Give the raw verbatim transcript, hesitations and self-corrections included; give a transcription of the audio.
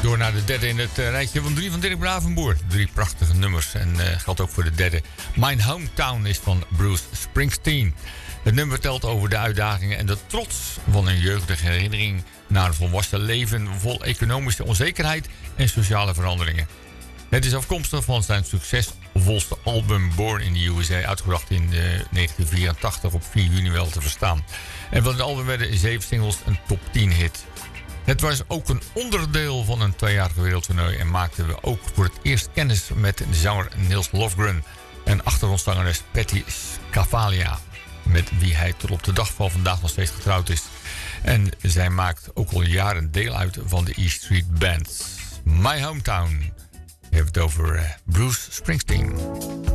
Door naar de derde in het uh, rijtje van drie van Dirk Bravenboer. Drie prachtige nummers en uh, geldt ook voor de derde. My Hometown is van Bruce Springsteen. Het nummer vertelt over de uitdagingen en de trots van een jeugdige herinnering naar een volwassen leven vol economische onzekerheid en sociale veranderingen. Het is afkomstig van zijn succesvolste album Born in the U S A, uitgebracht in uh, negentien vierentachtig op vier juni wel te verstaan. En van het album werden zeven singles een top tien hit. Het was ook een onderdeel van een tweejarige wereldtoernooi en maakten we ook voor het eerst kennis met de zanger Nils Lofgren en achtergrondzangeres Patty Scavalia, met wie hij tot op de dag van vandaag nog steeds getrouwd is. En zij maakt ook al jaren deel uit van de E Street Band. My Hometown. We hebben het over Bruce Springsteen.